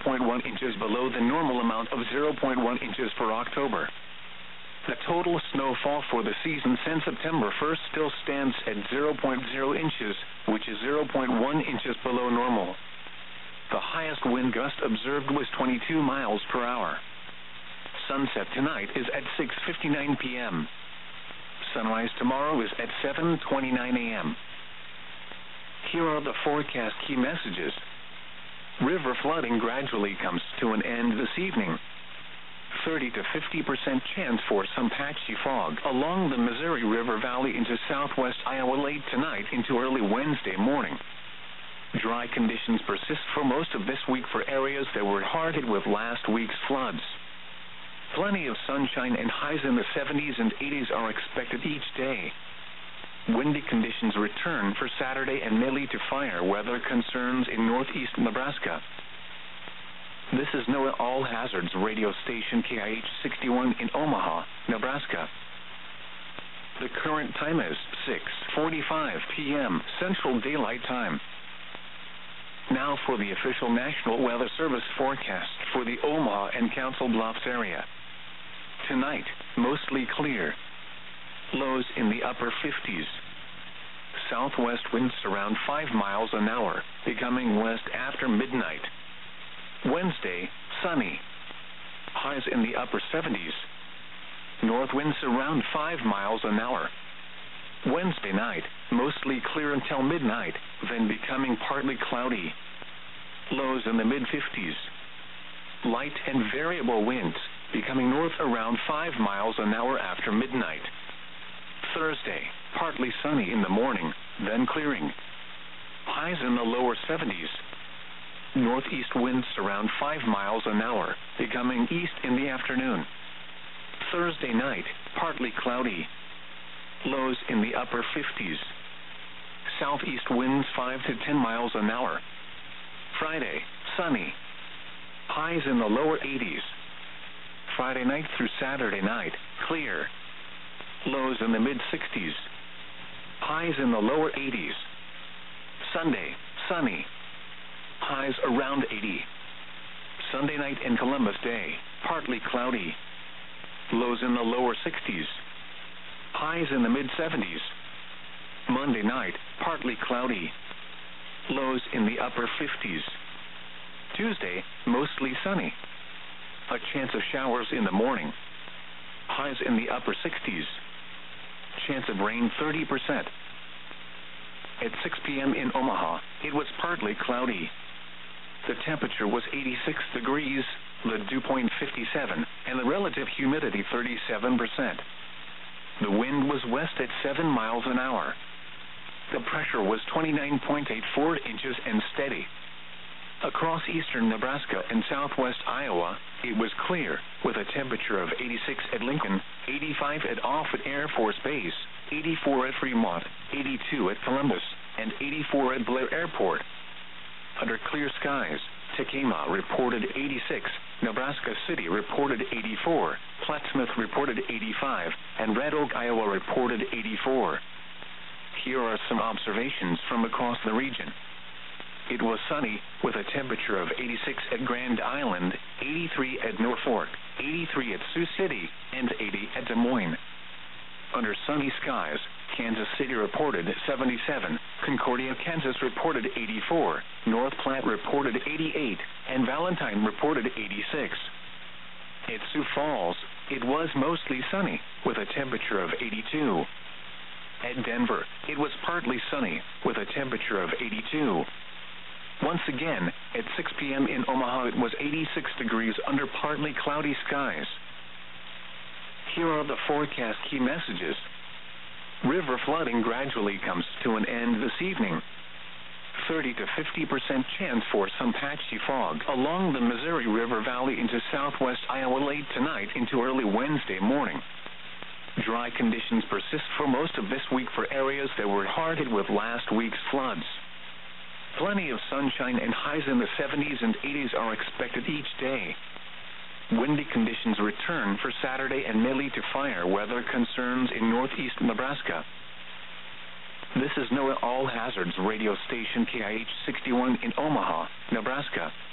0.1 inches below the normal amount of 0.1 inches for October. The total snowfall for the season since September 1st still stands at 0.0 inches, which is 0.1 inches below normal. The highest wind gust observed was 22 miles per hour. Sunset tonight is at 6:59 p.m. Sunrise tomorrow is at 7:29 a.m. Here are the forecast key messages. River flooding gradually comes to an end this evening. 30 to 50% chance for some patchy fog along the Missouri River Valley into southwest Iowa late tonight into early Wednesday morning. Dry conditions persist for most of this week for areas that were hard hit with last week's floods. Plenty of sunshine and highs in the 70s and 80s are expected each day. Windy conditions return for Saturday and may lead to fire weather concerns in northeast Nebraska. This is NOAA All Hazards radio station KIH 61 in Omaha, Nebraska. The current time is 6:45 p.m. Central Daylight Time. Now for the official National Weather Service forecast for the Omaha and Council Bluffs area. Tonight, mostly clear. Lows in the upper 50s. Southwest winds around 5 miles an hour, becoming west after midnight. Wednesday, sunny. Highs in the upper 70s. North winds around 5 miles an hour. Wednesday night, mostly clear until midnight, then becoming partly cloudy. Lows in the mid-50s. Light and variable winds, becoming north around 5 miles an hour after midnight. Thursday, partly sunny in the morning, then clearing. Highs in the lower 70s. Northeast winds around 5 miles an hour, becoming east in the afternoon. Thursday night, partly cloudy. Lows in the upper 50s. Southeast winds 5 to 10 miles an hour. Friday, sunny. Highs in the lower 80s. Friday night through Saturday night, clear. Lows in the mid-60s. Highs in the lower 80s. Sunday, sunny. Highs around 80. Sunday night and Columbus Day, partly cloudy. Lows in the lower 60s. Highs in the mid-70s. Monday night, partly cloudy. Lows in the upper 50s. Tuesday, mostly sunny. A chance of showers in the morning. Highs in the upper 60s. Chance of rain 30%. At 6 p.m. in Omaha, it was partly cloudy. The temperature was 86 degrees, the dew point 57, and the relative humidity 37%. The wind was west at 7 miles an hour. The pressure was 29.84 inches and steady. Across eastern Nebraska and southwest Iowa, it was clear, with a temperature of 86 at Lincoln, 85 at Offutt Air Force Base, 84 at Fremont, 82 at Columbus, and 84 at Blair Airport. Under clear skies, Tekamah reported 86, Nebraska City reported 84, Plattsmouth reported 85, and Red Oak, Iowa reported 84. Here are some observations from across the region. It was sunny, with a temperature of 86 at Grand Island, 83 at Norfolk, 83 at Sioux City, and 80 at Des Moines. Under sunny skies, Kansas City reported 77, Concordia, Kansas reported 84, North Platte reported 88, and Valentine reported 86. At Sioux Falls, it was mostly sunny, with a temperature of 82. At Denver, it was partly sunny, with a temperature of 82. Once again, at 6 p.m. in Omaha, it was 86 degrees under partly cloudy skies. Here are the forecast key messages. River flooding gradually comes to an end this evening. 30 to 50% chance for some patchy fog along the Missouri River Valley into southwest Iowa late tonight into early Wednesday morning. Dry conditions persist for most of this week for areas that were hard hit with last week's floods. Plenty of sunshine and highs in the 70s and 80s are expected each day. Windy conditions return for Saturday and may lead to fire weather concerns in northeast Nebraska. This is NOAA All Hazards radio station KIH 61 in Omaha, Nebraska.